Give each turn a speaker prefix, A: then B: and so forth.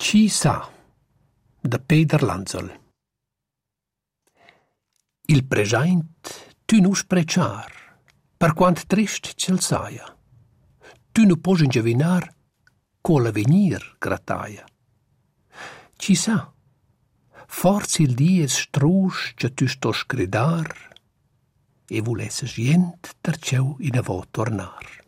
A: Chi sa, da Peter Lanzel. Il present tu nu sprecar, per quant trist cel saia. Tu nu pos ingevinar co l'avenir grataia. Chi sa, forse il dies strus che tu sto scredar e vulesses gent terceu in avo tornar.